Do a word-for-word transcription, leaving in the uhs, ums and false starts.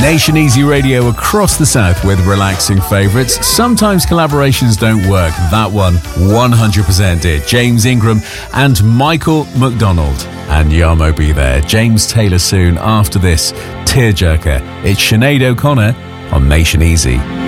Nation Easy Radio across the south with relaxing favourites. Sometimes collaborations don't work. That one one hundred percent did. James Ingram and Michael McDonald. And Yarmo be there. James Taylor soon after this tearjerker. It's Sinead O'Connor on Nation Easy.